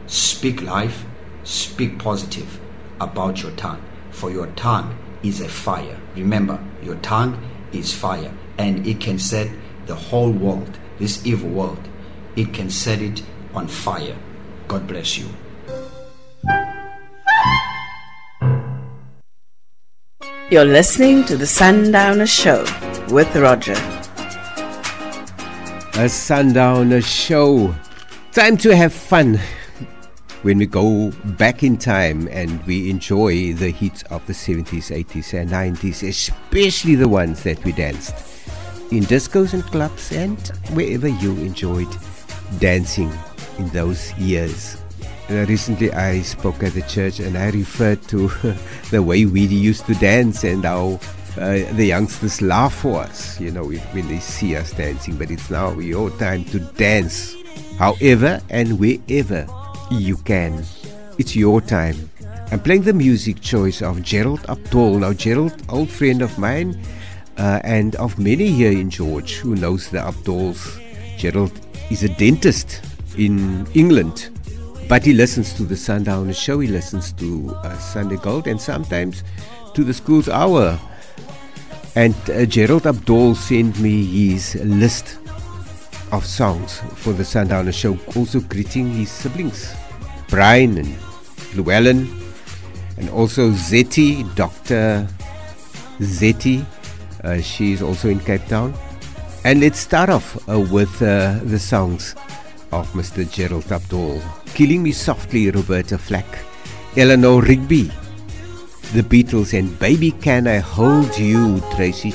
Speak life, speak positive about your tongue, for your tongue is a fire. Remember, your tongue is fire, and it can set the whole world, this evil world, it can set it on fire. God bless you. You're listening to the Sundowner Show with Roger. A Sundowner Show. Time to have fun when we go back in time and we enjoy the hits of the 70s, 80s and 90s, especially the ones that we danced in discos and clubs and wherever you enjoyed dancing in those years. Recently I spoke at the church and I referred to the way we used to dance and how the youngsters laugh for us, when they see us dancing. But it's now your time to dance however and wherever you can. It's your time. I'm playing the music choice of Gerald Abdul. Now Gerald, old friend of mine and of many here in George who knows the Abduls. Gerald is a dentist in England, but he listens to the Sundowner Show, he listens to Sunday Gold and sometimes to the School's Hour. And Gerald Abdul sent me his list of songs for the Sundowner Show, also greeting his siblings, Brian and Llewellyn, and also Zetty, Dr. Zetty. She is also in Cape Town. And let's start off with the songs of Mr. Gerald Abdul. Killing Me Softly, Roberta Flack, Eleanor Rigby, The Beatles, and Baby Can I Hold You, Tracy